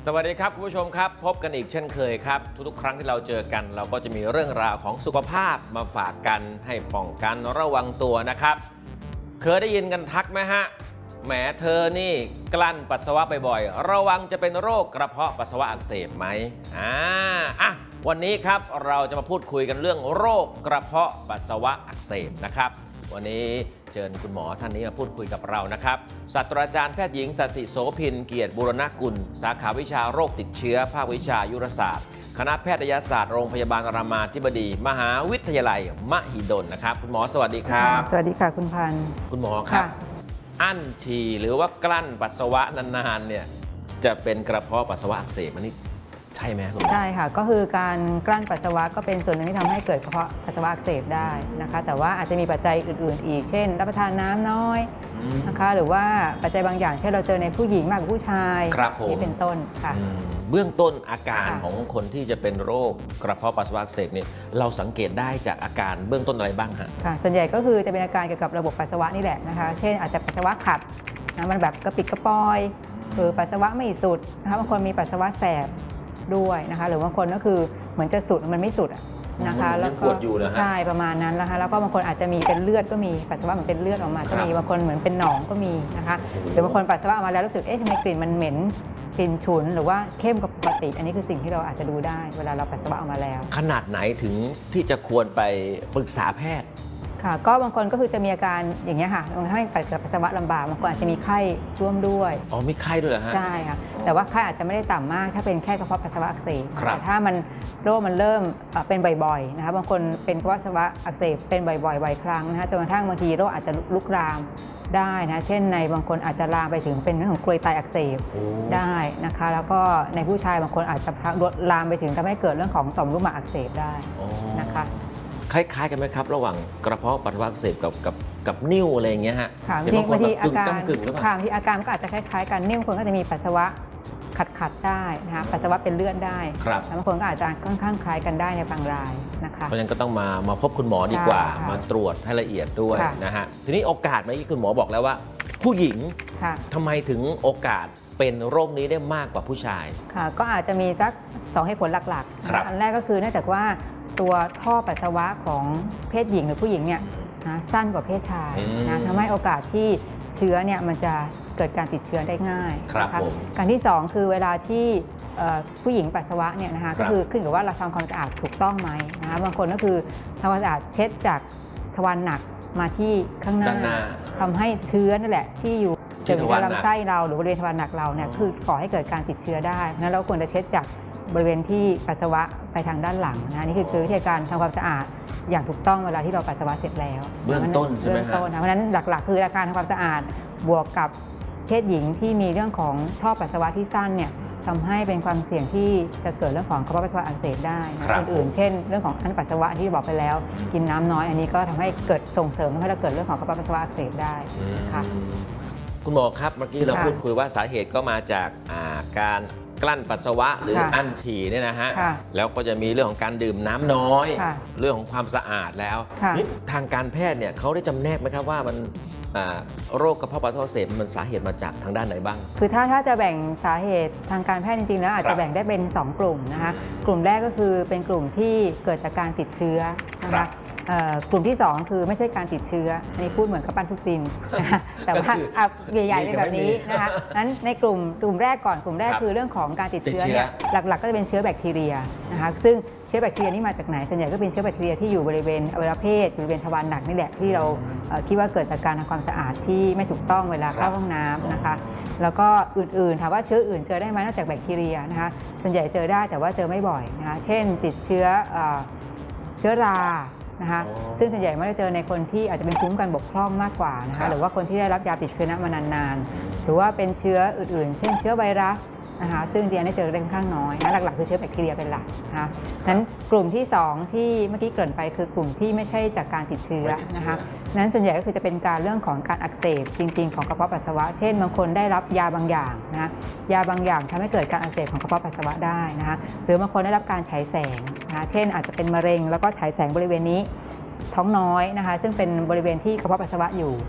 สวัสดีครับคุณผู้ชมครับพบกันอีกเช่นเคยครับทุกๆครั้งที่เราเจอกันเราก็จะมีเรื่องราวของสุขภาพมาฝากกันให้ป้องกันระวังตัวนะครับเคยได้ยินกันทักไหมฮะแหมเธอนี่กลั้นปัสสาวะบ่อยๆระวังจะเป็นโรคกระเพาะปัสสาวะอักเสบไหมวันนี้ครับเราจะมาพูดคุยกันเรื่องโรคกระเพาะปัสสาวะอักเสบนะครับวันนี้เชิญคุณหมอท่านนี้มาพูดคุยกับเรานะครับศาสตราจารย์แพทย์หญิงศศิโสภินเกียรติบูรณกุลสาขาวิชาโรคติดเชื้อภาควิชายุรศาสตร์คณะแพทยศาสตร์โรงพยาบาลรามาธิบดีมหาวิทยาลัยมหิดลนะครับคุณหมอสวัสดีครับสวัสดีค่ะคุณพันธ์คุณหมอครับอั้นฉี่หรือว่ากลั้นปัสสาวะนานๆเนี่ยจะเป็นกระเพาะปัสสาวะอักเสบอันนี้ใช่ไหมคุณหมอใช่ค่ะก็คือการกลั้นปัสสาวะก็เป็นส่วนหนึ่งที่ทำให้เกิดกระเพาะปัสสาวะอักเสบได้นะคะแต่ว่าอาจจะมีปัจจัยอื่นๆอีกเช่นรับประทานน้ำน้อยนะคะหรือว่าปัจจัยบางอย่างที่เราเจอในผู้หญิงมากกว่าผู้ชายนี่เป็นต้นค่ะเบื้องต้นอาการของคนที่จะเป็นโรคกระเพาะปัสสาวะอักเสบเนี่ยเราสังเกตได้จากอาการเบื้องต้นอะไรบ้างฮะค่ะส่วนใหญ่ก็คือจะเป็นอาการเกี่ยวกับระบบปัสสาวะนี่แหละนะคะเช่นอาจจะปัสสาวะขัดนะมันแบบกระปิดกระปอยหรือปัสสาวะไม่สุดนะคะบางคนมีปัสสาวะแสบด้วยนะคะหรือบางคนก็คือเหมือนจะสุดมันไม่สุดนะคะแล้วก็ใช่ประมาณนั้นนะคะแล้วก็บางคนอาจจะมีเป็นเลือดก็มีปัสสาวะเหมือนเป็นเลือดออกมาก็มีบางคนเหมือนเป็นหนองก็มีนะคะหรือบางคนปัสสาวะออกมาแล้วรู้สึกทำไมกลิ่นมันเหม็นกลิ่นฉุนหรือว่าเข้มกว่าปกติอันนี้คือสิ่งที่เราอาจจะดูได้เวลาเราปัสสาวะออกมาแล้วขนาดไหนถึงที่จะควรไปปรึกษาแพทย์ค่ะก็บางคนก็คือจะมีอาการอย่างนี้ค่ะบางท่านปัสสาวะลำบากบางคนอาจจะมีไข้ร่วมด้วยมีไข้ด้วยเหรอฮะใช่ค่ะแต่ว่าไข้อาจจะไม่ได้ต่ำมากถ้าเป็นแค่กระเพาะปัสสาวะอักเสบแต่ถ้ามันโรคมันเริ่มเป็นบ่อยๆนะคะบางคนเป็นกระเพาะปัสสาวะอักเสบเป็นบ่อยๆบ่อยครั้งนะคะจนกระทั่งบางทีโรคอาจจะลุกลามได้นะเช่นในบางคนอาจจะลามไปถึงเป็นเรื่องของกรวยไตอักเสบได้นะคะแล้วก็ในผู้ชายบางคนอาจจะลามไปถึงทำให้เกิดเรื่องของต่อมลูกหมากอักเสบได้นะคะคล้ายๆกันไหมครับระหว่างกระเพาะปัสสาวะอักเสบกับนิ่วอะไรอย่างเงี้ยฮะบางทีอาการที่อาการก็อาจจะคล้ายๆกันนิ่วคนก็จะมีปัสสาวะขัดได้นะคะปัสสาวะเป็นเลือดได้บางคนก็อาจจะค่อนข้างคล้ายกันได้ในบางรายนะคะเพราะฉะนั้นก็ต้องมาพบคุณหมอดีกว่ามาตรวจให้ละเอียดด้วยนะฮะทีนี้โอกาสเมื่อกี้คุณหมอบอกแล้วว่าผู้หญิงทำไมถึงโอกาสเป็นโรคนี้ได้มากกว่าผู้ชายค่ะก็อาจจะมีสัก2เหตุผลหลักๆอันแรกก็คือเนื่องจากว่าตัวท่อปัสสาวะของเพศหญิงหรือผู้หญิงเนี่ยสั้นกว่าเพศชายนะทำให้โอกาสที่เชื้อเนี่ยมันจะเกิดการติดเชื้อได้ง่ายนะคะการที่2คือเวลาที่ผู้หญิงปัสสาวะเนี่ยนะคะก็คือขึ้นกับว่าเราทำความสะอาดถูกต้องไหมนะคะบางคนก็คือทำความสะอาดเช็ดจากทวารหนักมาที่ข้างหน้าทำให้เชื้อนั่นแหละที่อยู่ถึงลำไส้เราหรือบริเวณทวารหนักเราเนี่ยคือก่อให้เกิดการติดเชื้อได้นั้นเราควรจะเช็ดจากบริเวณที่ปัสสาวะไปทางด้านหลังนะนี่คือวิธีการทำความสะอาดอย่างถูกต้องเวลาที่เราปัสสาวะเสร็จแล้วเบื้องต้นใช่ไหมครับเพราะฉะนั้นหลักๆคือการทำความสะอาดบวกกับเพศหญิงที่มีเรื่องของท่อปัสสาวะที่สั้นเนี่ยทำให้เป็นความเสี่ยงที่จะเกิดเรื่องของกระเพาะปัสสาวะอักเสบได้อื่นๆเช่นเรื่องของอั้นปัสสาวะที่บอกไปแล้วกินน้ำน้อยอันนี้ก็ทำให้เกิดส่งเสริมให้เราเกิดเรื่องของกระเพาะปัสสาวะอักเสบได้ค่ะคุณหมอครับเมื่อกี้เราพูดคุยว่าสาเหตุก็มาจากการกลั้นปัสสาวะหรืออั้นฉี่เนี่ยนะฮะแล้วก็จะมีเรื่องของการดื่มน้ำน้อยเรื่องของความสะอาดแล้วทางการแพทย์เนี่ยเขาได้จำแนกไหมครับว่ามันโรคกระเพาะปัสสาวะอักเสบมันสาเหตุมาจากทางด้านไหนบ้างคือถ้าจะแบ่งสาเหตุทางการแพทย์จริงๆแล้วอาจจะแบ่งได้เป็น2กลุ่มนะคะกลุ่มแรกก็คือเป็นกลุ่มที่เกิดจากการติดเชื้อนะคะกลุ่มที่2คือไม่ใช่การติดเชื้ออันนี้พูดเหมือนกับปั้นทุกซินนะคะแต่ว่าใหญ่ๆเป็นแบบนี้นะคะนั้นในกลุ่มแรกก่อนกลุ่มแรกคือเรื่องของการติดเชื้อเนี่ยหลักๆก็จะเป็นเชื้อแบคทีเรียนะคะซึ่งเชื้อแบคทีเรียนี่มาจากไหนส่วนใหญ่ก็เป็นเชื้อแบคทีเรียที่อยู่บริเวณอวัยวะเพศบริเวณทวารหนักนี่แหละที่เราคิดว่าเกิดจากการทำความสะอาดที่ไม่ถูกต้องเวลาเข้าห้องน้ำนะคะแล้วก็อื่นๆถามว่าเชื้ออื่นเจอได้ไหมนอกจากแบคทีเรียนะคะส่วนใหญ่เจอได้แต่ว่าเจอไม่บ่อยนะคะเช่นติดเชื้อรานะคะซึ่งส่วนใหญ่ไม่ได้เจอในคนที่อาจจะเป็นภูมิคุ้มกันบกพร่องมากกว่านะคะหรือว่าคนที่ได้รับยาติดเชื้อมานานๆหรือว่าเป็นเชื้ออื่นๆเช่นเชื้อไวรัสนะคะซึ่งเดียได้เจอได้ค่อนข้างน้อยนะหลักๆคือเชื้อแบคทีเรียเป็นหลักนะคะนั้นกลุ่มที่2ที่เมื่อกี้เกริ่นไปคือกลุ่มที่ไม่ใช่จากการติดเชื้อนะคะนั้นส่วนใหญ่ก็คือจะเป็นการเรื่องของการอักเสบจริงๆของกระเพาะปัสสาวะเช่นบางคนได้รับยาบางอย่างนะยาบางอย่างทำให้เกิดการอักเสบของกระเพาะปัสสาวะได้นะคะหรือบางคนได้รับการฉายแสงนะเช่นอาจจะเป็นมะเร็งแล้วก็ฉายแสงบริเวณนี้ท้องน้อยนะคะซึ่งเป็นบริเวณที่กระเพาะปัสสาวะอยู่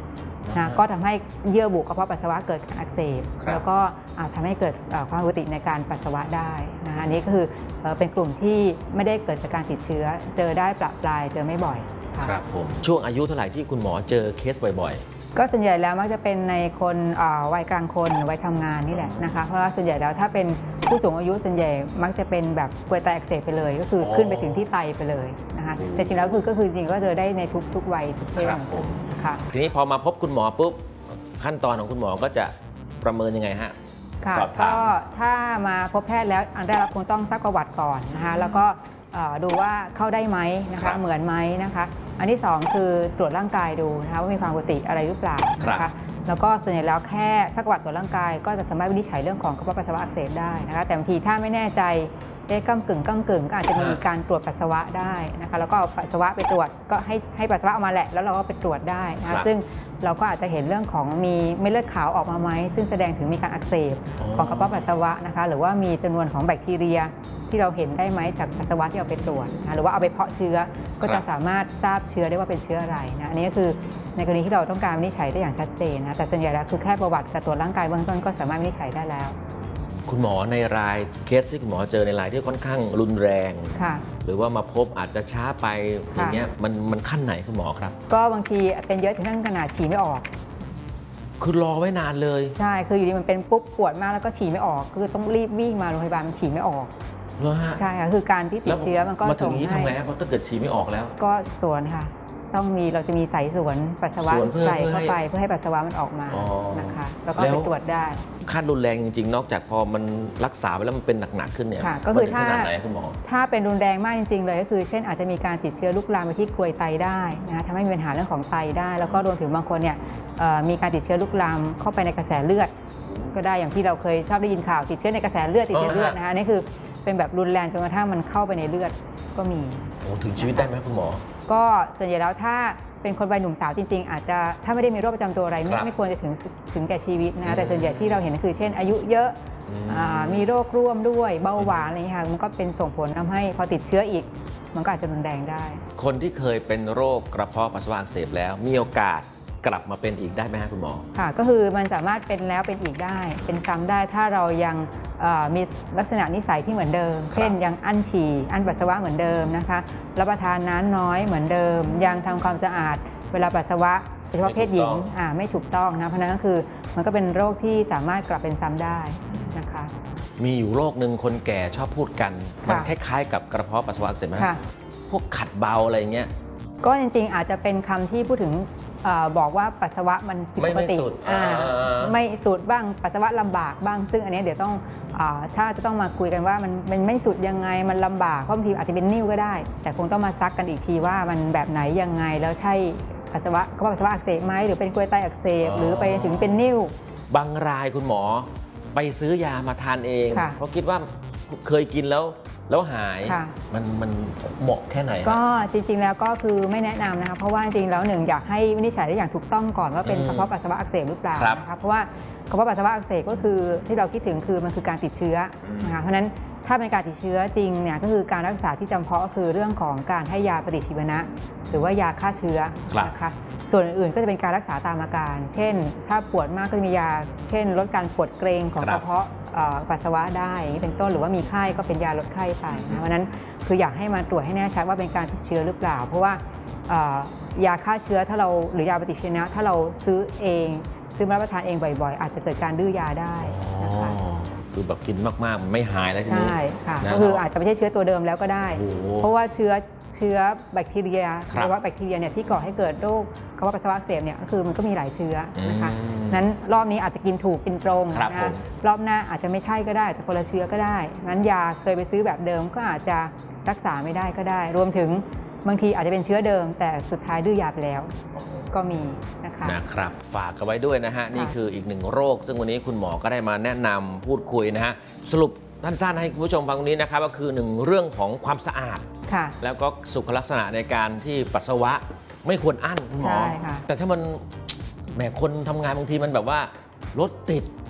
นะก็ทำให้เยื่อบุกระเพาะปัสสาวะเกิดการอักเสบ แล้วก็อาจทำให้เกิดความผิดปกติในการปัสสาวะได้นะอันนี้ก็คือเป็นกลุ่มที่ไม่ได้เกิดจากการติดเชื้อเจอได้ประปรายเจอไม่บ่อยครับผมช่วงอายุเท่าไหร่ที่คุณหมอเจอเคสบ่อยๆก็ส่วนใหญ่แล้วมักจะเป็นในคนวัยกลางคนวัยทำงานนี่แหละนะคะเพราะว่าส่วนใหญ่แล้วถ้าเป็นผู้สูงอายุส่วนใหญ่มักจะเป็นแบบกรวยไตอักเสบไปเลยก็คือขึ้นไปถึงที่ไตไปเลยนะคะแต่จริงแล้วก็คือจริงก็เจอได้ในทุกวัยทุกเพศค่ะทีนี้พอมาพบคุณหมอปุ๊บขั้นตอนของคุณหมอก็จะประเมินยังไงฮะค่ะก็ถ้ามาพบแพทย์แล้วอันแรกเราคงต้องซักประวัติก่อนนะคะแล้วก็ดูว่าเข้าได้ไหมนะคะเหมือนไหมนะคะอันที่2คือตรวจร่างกายดูนะคะว่ามีความปกติอะไรหรือเปล่านะคะแล้วก็ส่วนใหญ่แล้วแค่ซักประวัติตรวจร่างกายก็จะสามารถวินิจฉัยเรื่องของกระเพาะปัสสาวะอักเสบได้นะคะแต่บางทีถ้าไม่แน่ใจก้ำกึ่งก็อาจจะมีการตรวจปัสสาวะได้นะคะแล้วก็เอาปัสสาวะไปตรวจก็ให้ปัสสาวะออกมาแหละแล้วเราก็ไปตรวจได้นะคะซึ่งเราก็อาจจะเห็นเรื่องของมีเม็ดเลือดขาวออกมาไหมซึ่งแสดงถึงมีการอักเสบของกระเพาะปัสสาวะนะคะหรือว่ามีจำนวนของแบคทีเรียที่เราเห็นได้ไหมจากปัสสาวะที่เอาไปตรวจนะหรือว่าเอาไปเพาะเชื้อก็จะสามารถทราบเชื้อได้ว่าเป็นเชื้ออะไรนะอันนี้ก็คือในกรณีที่เราต้องการวินิจฉัยได้อย่างชัดเจนนะแต่ส่วนใหญ่แล้วคือแค่ประวัติกับตรวจร่างกายเบื้องต้นก็สามารถวินิจฉัยได้แล้วคุณหมอในรายเคสที่คุณหมอเจอในรายที่ค่อนข้างรุนแรงหรือว่ามาพบอาจจะช้าไปอย่างเงี้ยมันขั้นไหนคุณหมอครับก็บางทีเป็นเยอะถึงขั้นขนาดฉี่ไม่ออกคือรอไว้นานเลยใช่คืออยู่ดีมันเป็นปุ๊บปวดมากแล้วก็ฉี่ไม่ออกคือต้องรีบวิ่งมาโรงพยาบาลมันฉี่ไม่ออกใช่ค่ะคือการที่ติดเชื้อมันก็มาถึงนี้ทำไงครับเพราะถ้าเกิดฉี่ไม่ออกแล้วก็สวนค่ะเราจะมีสายสวนปัสสาวะใส่เข้าไปเพื่อให้ปัสสาวะมันออกมานะคะแล้วก็ไปตรวจได้ขั้นรุนแรงจริงๆนอกจากพอมันรักษาไปแล้วมันเป็นหนักๆขึ้นเนี่ยก็คือถ้าเป็นรุนแรงมากจริงๆเลยก็คือเช่นอาจจะมีการติดเชื้อลุกลามไปที่กรวยไตได้นะทำให้มีปัญหาเรื่องของไตได้แล้วก็รวมถึงบางคนเนี่ยมีการติดเชื้อลุกลามเข้าไปในกระแสเลือดก็ได้อย่างที่เราเคยชอบได้ยินข่าวติดเชื้อในกระแสเลือดติดเชื้อเลือดนะคะนี่คือเป็นแบบรุนแรงจนกระทั่งมันเข้าไปในเลือดก็มีถึงชีวิตได้ไหมคุณหมอก็ส่วนใหญ่แล้วถ้าเป็นคนวัยหนุ่มสาวจริงๆอาจจะถ้าไม่ได้มีโรคประจำตัวอะไรไม่ควรจะถึงแก่ชีวิตนะแต่ส่วนใหญ่ที่เราเห็นคือเช่นอายุเยอะมีโรคร่วมด้วยเบาหวานอะไรอย่างนี้ค่ะมันก็เป็นส่งผลทำให้พอติดเชื้ออีกมันก็อาจจะรุนแรงได้คนที่เคยเป็นโรคกระเพาะปัสสาวะอักเสบแล้วมีโอกาสกลับมาเป็นอีกได้ไหมครับคุณหมอค่ะก็คือมันสามารถเป็นแล้วเป็นอีกได้เป็นซ้ำได้ถ้าเรายังมีลักษณะนิสัยที่เหมือนเดิมเช่นยังอั้นฉี่อั้นปัสสาวะเหมือนเดิมนะคะรับประทานน้ำน้อยเหมือนเดิมยังทำความสะอาดเวลาปัสสาวะโดยเฉพาะเพศหญิงไม่ถูกต้องนะเพราะนั้นก็คือมันก็เป็นโรคที่สามารถกลับเป็นซ้ำได้นะคะมีอยู่โรคหนึ่งคนแก่ชอบพูดกันมันคล้ายๆกับกระเพาะปัสสาวะอักเสบไหมพวกขัดเบาอะไรเงี้ยก็จริงๆอาจจะเป็นคำที่พูดถึงบอกว่าปัสสาวะมันผิดปกติไม่สุดบ้างปัสสาวะลำบากบ้างซึ่งอันนี้เดี๋ยวต้องถ้าจะต้องมาคุยกันว่ามันไม่สุดยังไงมันลำบากเพราะบางทีอาจจะเป็นนิ่วก็ได้แต่คงต้องมาซักกันอีกทีว่ามันแบบไหนยังไงแล้วใช่ปัสสาวะอักเสบไหมหรือเป็นกรวยไตอักเสบหรือไปถึงเป็นนิ่วบางรายคุณหมอไปซื้อยามาทานเองเพราะคิดว่าเคยกินแล้วหายมันเหมาะแค่ไหนก็จริงๆแล้วก็คือไม่แนะนำนะคะเพราะว่าจริงๆแล้วหนึ่งอยากให้วินิจฉัยได้อย่างถูกต้องก่อนว่าเป็นกระเพาะปัสสาวะอักเสบหรือเปล่านะคะเพราะว่ากระเพาะปัสสาวะอักเสบก็คือที่เราคิดถึงคือมันคือการติดเชื้อนะคะเพราะฉะนั้นถ้าเป็นการติดเชื้อจริงเนี่ยก็คือการรักษาที่จำเพาะก็คือเรื่องของการให้ยาปฏิชีวนะหรือว่ายาฆ่าเชื้อนะคะส่วนอื่นๆก็จะเป็นการรักษาตามอาการเช่นถ้าปวดมากก็จะมียาเช่นลดการปวดเกร็งของกระเพาะปัสสาวะได้อย่างนี้เป็นต้นหรือว่ามีไข้ก็เป็นยาลดไข้ไปนะเพราะนั้นคืออยากให้มาตรวจให้แน่ชัดว่าเป็นการติดเชื้อหรือเปล่าเพราะว่ายาฆ่าเชื้อถ้าเราหรือยาปฏิชีวนะถ้าเราซื้อรับประทานเองบ่อยๆอาจจะเกิดการดื้อยาได้นะคะคือแบบกินมากๆมันไม่หายแล้วทีนี้ใช่ค่ะก็คืออาจจะไม่ใช่เชื้อตัวเดิมแล้วก็ได้เพราะว่าเชื้อแบคทีเรียหรือว่าแบคทีเรียเนี่ยที่ก่อให้เกิดโรคกระเพาะปัสสาวะอักเสบเนี่ยก็คือมันก็มีหลายเชื้อนะคะนั้นรอบนี้อาจจะกินถูกกินตรงนะรอบหน้าอาจจะไม่ใช่ก็ได้แต่คนละเชื้อก็ได้นั้นยาเคยไปซื้อแบบเดิมก็อาจจะรักษาไม่ได้ก็ได้รวมถึงบางทีอาจจะเป็นเชื้อเดิมแต่สุดท้ายดื้อยาไปแล้วก็มีนะครับฝากกันไว้ด้วยนะฮะนี่คืออีกหนึ่งโรคซึ่งวันนี้คุณหมอก็ได้มาแนะนำพูดคุยนะฮะสรุปสั้นๆให้คุณผู้ชมฟังตรงนี้นะครับก็คือ1เรื่องของความสะอาดแล้วก็สุขลักษณะในการที่ปัสสาวะไม่ควรอั้นคุณหมอแต่ถ้ามันแหมคนทำงานบางทีมันแบบว่ารถติด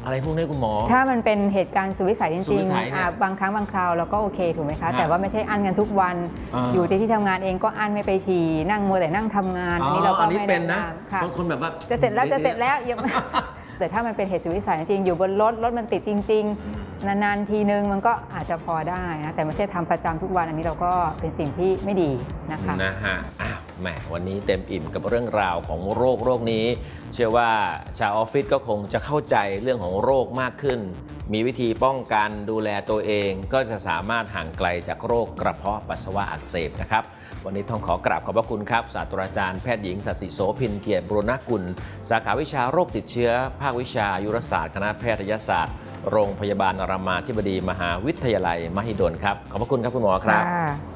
อะไรพวกนี้คุณหมอถ้ามันเป็นเหตุการณ์สุดวิสัยจสุดริวิงสัยเนี่ยๆบางครั้งบางคราวเราก็โอเคถูกไหมคะฮะแต่ว่าไม่ใช่อั้นกันทุกวัน อยู่ที่ทำงานเองก็อั้นไม่ไปฉี่นั่งมัวแต่นั่งทำงาน อันนี้เราก็ไม่เป็แนะนนะนำค่ะบางคนแบบว่าจะเสร็จแล้วยัง แต่ถ้ามันเป็นเหตุสุดวิสัยจริงๆอยู่บนรถมันติดจริง ๆ นานๆทีนึงมันก็อาจจะพอได้นะแต่ไม่ใช่ทำประจำทุกวันอันนี้เราก็เป็นสิ่งที่ไม่ดีนะคะนะฮะอ้าวแหมวันนี้เต็มอิ่มกับเรื่องราวของโรคนี้ เชื่อว่าชาวออฟฟิศก็คงจะเข้าใจเรื่องของโรคมากขึ้น มีวิธีป้องกันดูแลตัวเอง ก็จะสามารถห่างไกลจากโรคกระเพาะปัสสาวะอักเสบนะครับ วันนี้ต้องขอกราบขอบพระคุณครับศาสตราจารย์แพทย์หญิงสัสิโสภินเกียรติบุรณกุลสาขาวิชาโรคติดเชื้อ ภาควิชายุรศาสตร์คณะแพทยศาสตร์โรงพยาบาลรามาธิบดีมหาวิทยาลัยมหิดลครับขอบพระคุณครับคุณหมอครับค่ะ